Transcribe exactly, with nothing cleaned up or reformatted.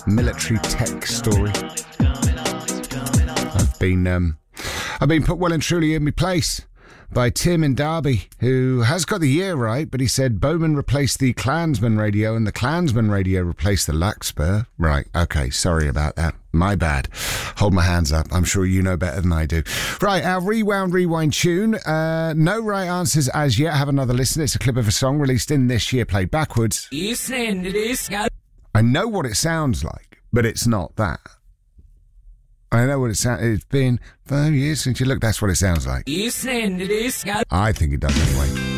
military tech story. I've been, um, I've been put well and truly in my place by Tim in Derby, who has got the year right, but he said Bowman replaced the Klansman radio and the Klansman radio replaced the Larkspur. Right, okay, sorry about that. My bad. Hold my hands up. I'm sure you know better than I do. Right, our Rewound Rewind tune. Uh, no right answers as yet. Have another listen. It's a clip of a song released in this year, played backwards. I know what it sounds like, but it's not that. I know what it sounds. It's been five years since you looked. That's what it sounds like. I think it does anyway.